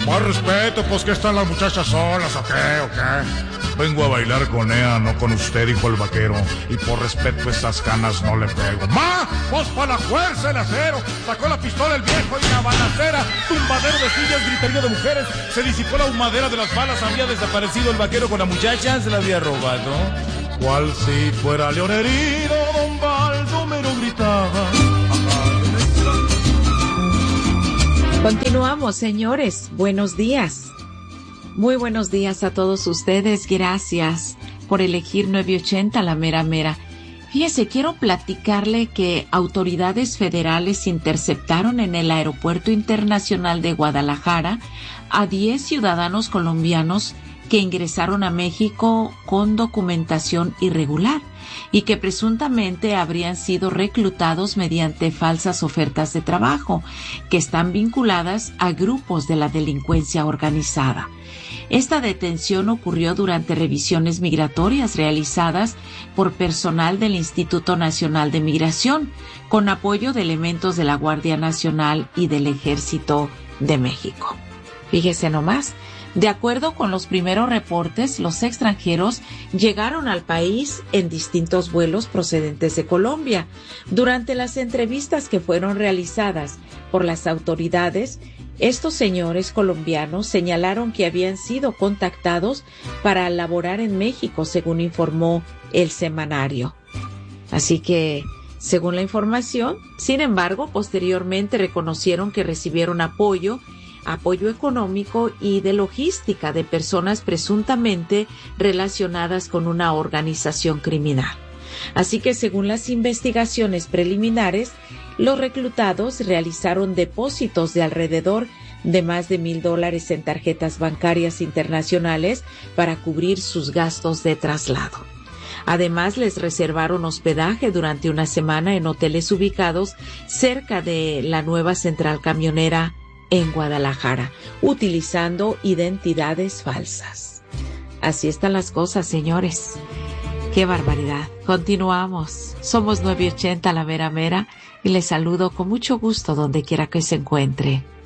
Más respeto, pues que están las muchachas solas, ¿o qué? Vengo a bailar con ella, no con usted, dijo el vaquero. Y por respeto a esas canas no le pego. ¡Ma! ¡Pues para la fuerza el acero! Sacó la pistola el viejo y la balacera. Tumbadero de sillas, griterío de mujeres. Se disipó la humadera de las balas. Había desaparecido el vaquero con la muchacha, se la había robado. Cual si fuera león herido, don Baldomero gritaba. Continuamos, señores. Buenos días. Muy buenos días a todos ustedes. Gracias por elegir 980 La Mera Mera. Fíjese, quiero platicarle que autoridades federales interceptaron en el Aeropuerto Internacional de Guadalajara a 10 ciudadanos colombianos que ingresaron a México con documentación irregular y que presuntamente habrían sido reclutados mediante falsas ofertas de trabajo que están vinculadas a grupos de la delincuencia organizada. Esta detención ocurrió durante revisiones migratorias realizadas por personal del Instituto Nacional de Migración, con apoyo de elementos de la Guardia Nacional y del Ejército de México. Fíjese nomás. De acuerdo con los primeros reportes, los extranjeros llegaron al país en distintos vuelos procedentes de Colombia. Durante las entrevistas que fueron realizadas por las autoridades, estos señores colombianos señalaron que habían sido contactados para laborar en México, según informó el semanario. Así que, según la información, sin embargo, posteriormente reconocieron que recibieron apoyo económico y de logística de personas presuntamente relacionadas con una organización criminal. Así que, según las investigaciones preliminares, los reclutados realizaron depósitos de alrededor de más de $1,000 en tarjetas bancarias internacionales para cubrir sus gastos de traslado. Además, les reservaron hospedaje durante una semana en hoteles ubicados cerca de la nueva central camionera en Guadalajara, utilizando identidades falsas. Así están las cosas, señores. ¡Qué barbaridad! Continuamos. Somos 980 La Mera Mera y les saludo con mucho gusto donde quiera que se encuentre.